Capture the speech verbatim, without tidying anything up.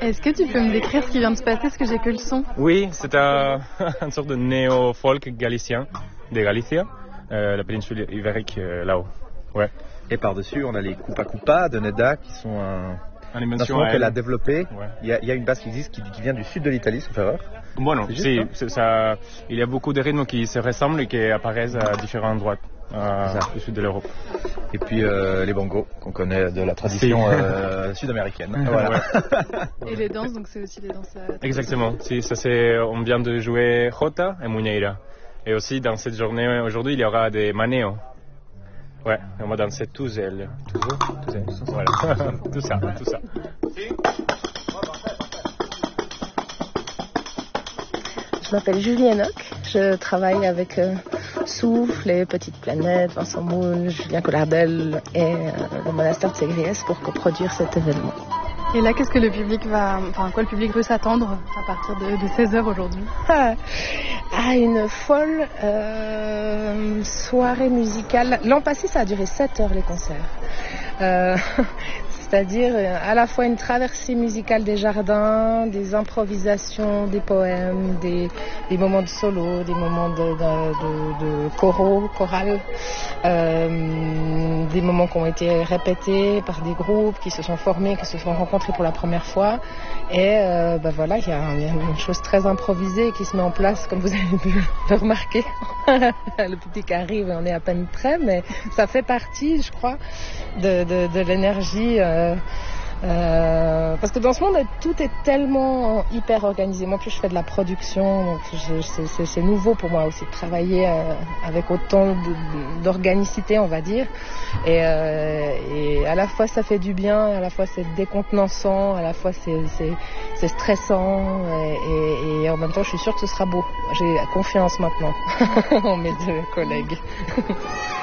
Est-ce que tu peux me décrire ce qui vient de se passer, parce que j'ai que le son? Oui, c'est un, une sorte de néo-folk galicien de Galicia, euh, la péninsule ibérique euh, là-haut. Ouais. Et par-dessus, on a les Kupa Kupa de Neda qui sont un, un instrument qu'elle a développé. Ouais. Il, y a, il y a une basse qui existe qui, qui vient du sud de l'Italie, sauf erreur. Bon, non, c'est si, c'est ça, il y a beaucoup de rythmes qui se ressemblent et qui apparaissent à différents endroits euh, du sud de l'Europe. Et puis euh, les bongos qu'on connaît de la tradition si. euh, sud-américaine. Voilà. Ouais. Et les danses, donc c'est aussi les danses. Euh, Exactement. Si, ça c'est, on vient de jouer Jota et Muñeira. Et aussi dans cette journée aujourd'hui, il y aura des maneos. Ouais, on va danser tous elles, tous eux, tous elles. Voilà, tout ça, tout ça. Je m'appelle Julie Enoch, je travaille avec euh, Souffle, les Petites Planètes, Vincent Moule, Julien Collardel et euh, le monastère de Ségriès pour coproduire cet événement. Et là, qu'est-ce que le public va, enfin, quoi le public peut s'attendre à partir de, de seize heures aujourd'hui? Ah, ah, une folle euh, soirée musicale. L'an passé, ça a duré sept heures les concerts. Euh, c'est-à-dire à la fois une traversée musicale des jardins, des improvisations, des poèmes, des, des moments de solo, des moments de, de, de, de choraux, chorales, euh, des moments qui ont été répétés par des groupes qui se sont formés, qui se sont rencontrés pour la première fois. Et euh, ben voilà, il y, y a une chose très improvisée qui se met en place, comme vous avez pu le remarquer. Le public arrive et on est à peine prêt, mais ça fait partie, je crois, de, de, de l'énergie. Euh, euh, parce que dans ce monde, tout est tellement hyper organisé. Moi, plus je fais de la production, donc je, c'est, c'est, c'est nouveau pour moi aussi de travailler euh, avec autant de, d'organicité, on va dire. Et, euh, et à la fois, ça fait du bien, à la fois, c'est décontenançant, à la fois, c'est, c'est, c'est stressant. Et, et, et en même temps, je suis sûre que ce sera beau. J'ai confiance maintenant en mes deux collègues.